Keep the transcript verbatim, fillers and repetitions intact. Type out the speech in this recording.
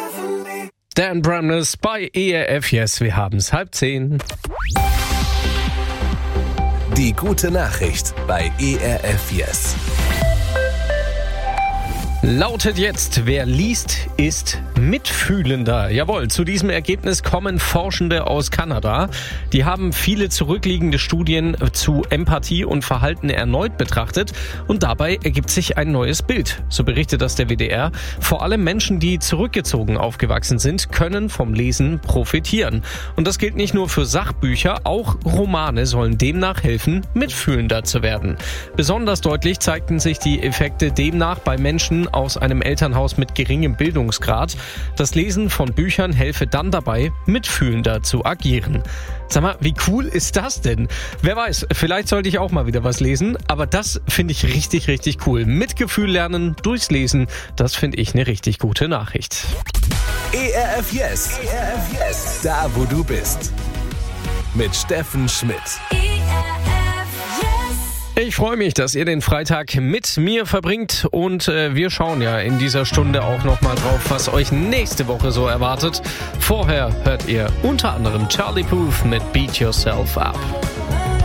Dan Bramness bei E R F Yes, wir haben's halb zehn. Die gute Nachricht bei E R F Yes. Lautet jetzt, wer liest, ist mitfühlender. Jawohl, zu diesem Ergebnis kommen Forschende aus Kanada. Die haben viele zurückliegende Studien zu Empathie und Verhalten erneut betrachtet und dabei ergibt sich ein neues Bild. So berichtet das der W D R. Vor allem Menschen, die zurückgezogen aufgewachsen sind, können vom Lesen profitieren. Und das gilt nicht nur für Sachbücher, auch Romane sollen demnach helfen, mitfühlender zu werden. Besonders deutlich zeigten sich die Effekte demnach bei Menschen aus einem Elternhaus mit geringem Bildungsgrad. Das Lesen von Büchern helfe dann dabei, mitfühlender zu agieren. Sag mal, wie cool ist das denn? Wer weiß, vielleicht sollte ich auch mal wieder was lesen, aber das finde ich richtig, richtig cool. Mitgefühl lernen durchs Lesen, das finde ich eine richtig gute Nachricht. E R F Yes, E R F Yes, da wo du bist. Mit Steffen Schmidt. Ich freue mich, dass ihr den Freitag mit mir verbringt und äh, wir schauen ja in dieser Stunde auch nochmal drauf, was euch nächste Woche so erwartet. Vorher hört ihr unter anderem Charlie Puth mit Beat Yourself Up.